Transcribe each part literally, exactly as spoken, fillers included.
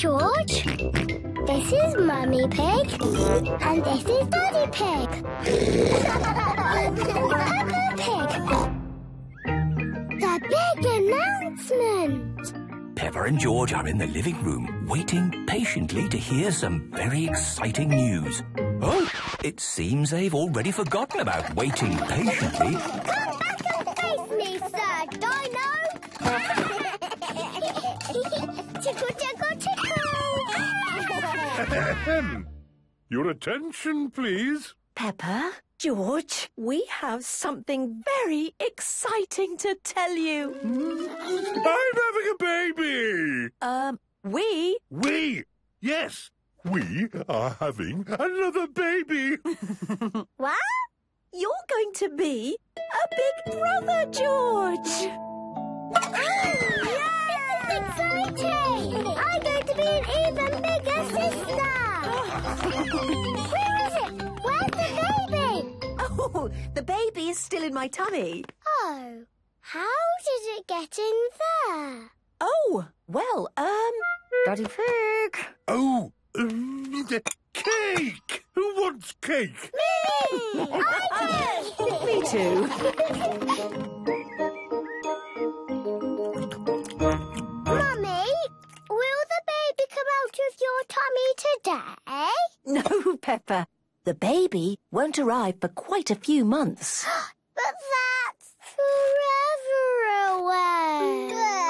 George. This is Mummy Pig. And this is Daddy Pig. Peppa Pig. The big announcement. Peppa and George are in the living room, waiting patiently to hear some very exciting news. Oh, it seems they've already forgotten about waiting patiently. Come back and face me, Sir Dino. Tickle, tickle, tickle. Your attention, please. Peppa, George, we have something very exciting to tell you. I'm having a baby. Um, we? We? Yes, we are having another baby. What? You're going to be a big brother, George. This is exciting! I'm going to be an even bigger sister! Where is it? Where's the baby? Oh, the baby is still in my tummy. Oh, how did it get in there? Oh, well, um, Daddy Pig. Oh, um, the cake. Who wants cake? Me! I do! Me too. Mummy, will the baby come out of your tummy today? No, Peppa. The baby won't arrive for quite a few months. But that's forever away.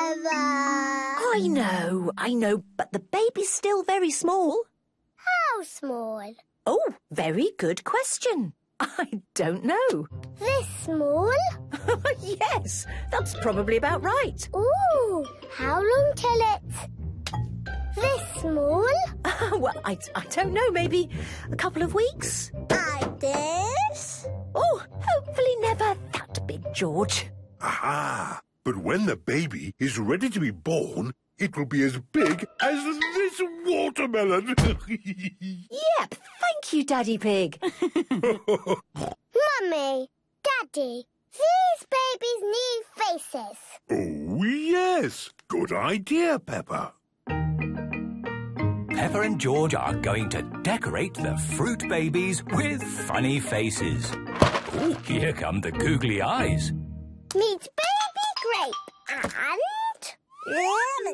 I know, I know, but the baby's still very small. How small? Oh, very good question. I don't know. This small? Yes, that's probably about right. Ooh, how long till it's this small? Well, I, I don't know, maybe a couple of weeks? Like this? Oh, hopefully never that big, George. Aha! But when the baby is ready to be born, it will be as big as this watermelon. Yep, thank you, Daddy Pig. Mummy, Daddy, these babies need faces. Oh, yes. Good idea, Peppa. Peppa and George are going to decorate the fruit babies with funny faces. Oh, here come the googly eyes. Meet baby grape and...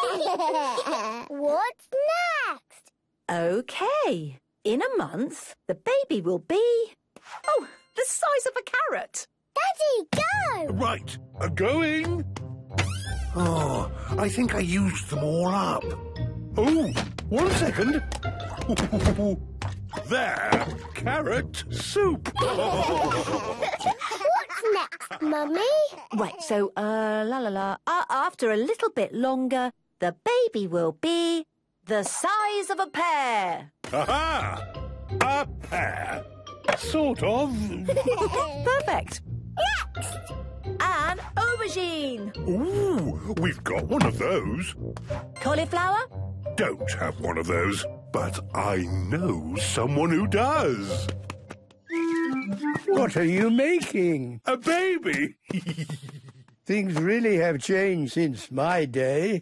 What's next? Okay, in a month, the baby will be... Oh, the size of a carrot. Daddy, go! Right, a going. Oh, I think I used them all up. Oh, one second. There, carrot soup. What's next, Mummy? Right, so, uh, la la la. Uh, after a little bit longer, the baby will be the size of a pear. Aha! A pear. Sort of. Perfect. Next! An aubergine. Ooh, we've got one of those. Cauliflower. Don't have one of those, but I know someone who does. What are you making? A baby. Things really have changed since my day.